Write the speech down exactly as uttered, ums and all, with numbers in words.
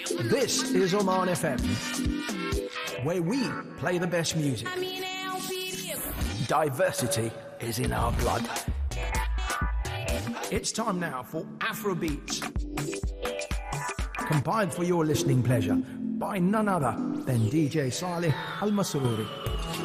This is Oman F M, where we play the best music. Diversity is in our blood. It's time now for Afrobeats, compiled for your listening pleasure by none other than D J Saleh Al Masrouri.